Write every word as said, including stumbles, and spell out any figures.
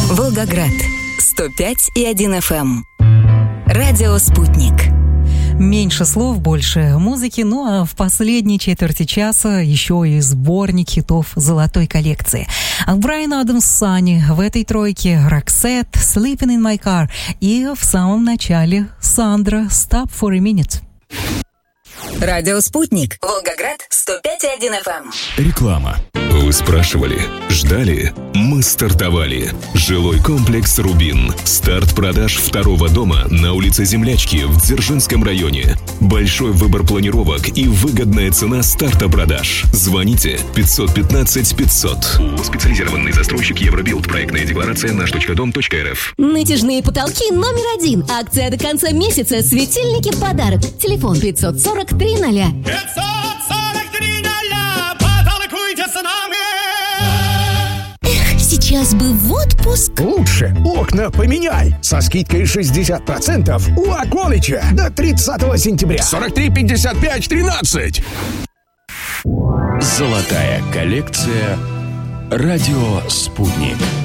Волгоград сто пять и один эф эм. Радио «Спутник». Меньше слов, больше музыки, ну а в последней четверти часа еще и сборник хитов золотой коллекции. Брайан Адамс, Sunny, в этой тройке Roxette, Sleeping in My Car и в самом начале Сандра, Stop for a Minute. Радио «Спутник». Волгоград сто пять и один эф эм. Реклама. Вы спрашивали, ждали? Мы стартовали. Жилой комплекс «Рубин». Старт продаж второго дома на улице Землячки в Дзержинском районе. Большой выбор планировок и выгодная цена старта продаж. Звоните пятьсот пятнадцать пятьсот. Специализированный застройщик Евробилд. Проектная декларация наш точка дом точка эр эф. Натяжные потолки номер один. Акция до конца месяца. Светильники в подарок. Телефон пятьсот сорок три ноля. пятьсот сорок три ноля. Потолкуйте с нами. Эх, сейчас бы в отпуск. Лучше окна поменяй. Со скидкой шестьдесят процентов у Аквалыча до тридцатого сентября. сорок три пятьдесят пять тринадцать. Золотая коллекция. Радио «Спутник».